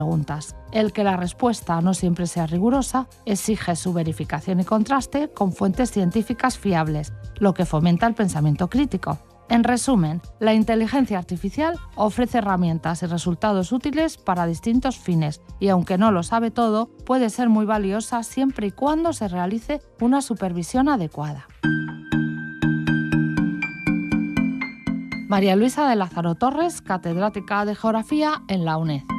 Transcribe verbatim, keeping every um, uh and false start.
preguntas. El que la respuesta no siempre sea rigurosa exige su verificación y contraste con fuentes científicas fiables, lo que fomenta el pensamiento crítico. En resumen, la inteligencia artificial ofrece herramientas y resultados útiles para distintos fines y, aunque no lo sabe todo, puede ser muy valiosa siempre y cuando se realice una supervisión adecuada. María Luisa de Lázaro Torres, catedrática de Geografía en la UNED.